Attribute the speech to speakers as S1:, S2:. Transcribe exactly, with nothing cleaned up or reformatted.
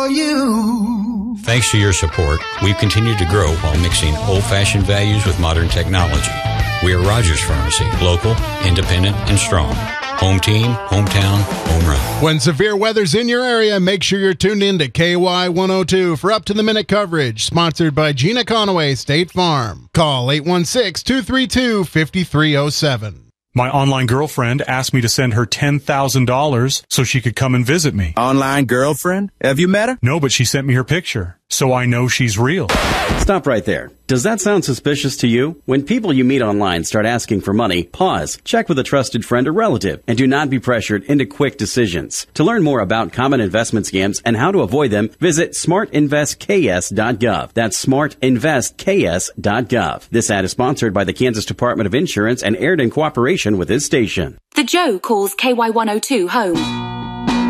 S1: You.
S2: Thanks to your support, we've continued to grow while mixing old-fashioned values with modern technology. We are Rogers Pharmacy, local, independent, and strong. Home team, hometown, home run.
S3: When severe weather's in your area, make sure you're tuned in to K Y one oh two for up-to-the-minute coverage, sponsored by Gina Conaway State Farm. Call eight one six, two three two, five three zero seven.
S4: My online girlfriend asked me to send her ten thousand dollars so she could come and visit me.
S5: Online girlfriend? Have you met her?
S4: No, but she sent me her picture, so I know she's real.
S6: Stop right there. Does that sound suspicious to you? When people you meet online start asking for money, pause, check with a trusted friend or relative, and do not be pressured into quick decisions. To learn more about common investment scams and how to avoid them, visit smart invest k s dot gov. That's smart invest k s dot gov. This ad is sponsored by the Kansas Department of Insurance and aired in cooperation with this station.
S7: The Joe calls K Y one oh two home.